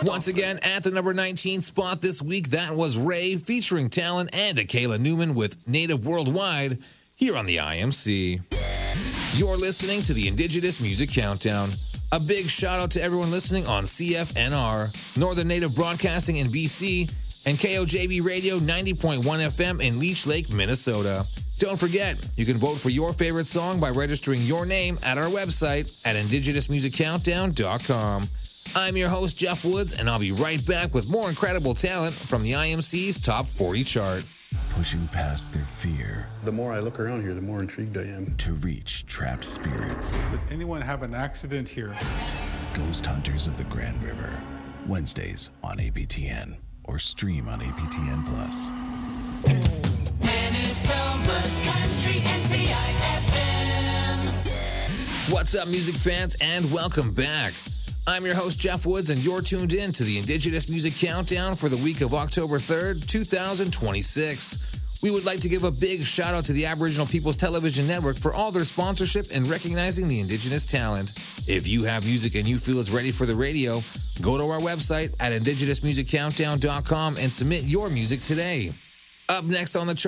Once again, at the number 19 spot this week, that was Ray featuring Talon and Akela Newman with Native Worldwide here on the IMC. You're listening to the Indigenous Music Countdown. A big shout out to everyone listening on CFNR, Northern Native Broadcasting in BC, and KOJB Radio 90.1 FM in Leech Lake, Minnesota. Don't forget, you can vote for your favorite song by registering your name at our website at indigenousmusiccountdown.com. I'm your host, Jeff Woods, and I'll be right back with more incredible talent from the IMC's Top 40 chart. Pushing past their fear. The more I look around here, the more intrigued I am. To reach trapped spirits. Did anyone have an accident here? Ghost Hunters of the Grand River. Wednesdays on APTN or stream on APTN+. Manitoba Country NCIFM. What's up, music fans, and welcome back. I'm your host, Jeff Woods, and you're tuned in to the Indigenous Music Countdown for the week of October 3rd, 2026. We would like to give a big shout out to the Aboriginal People's Television Network for all their sponsorship and recognizing the Indigenous talent. If you have music and you feel it's ready for the radio, go to our website at indigenousmusiccountdown.com and submit your music today. Up next on the chart,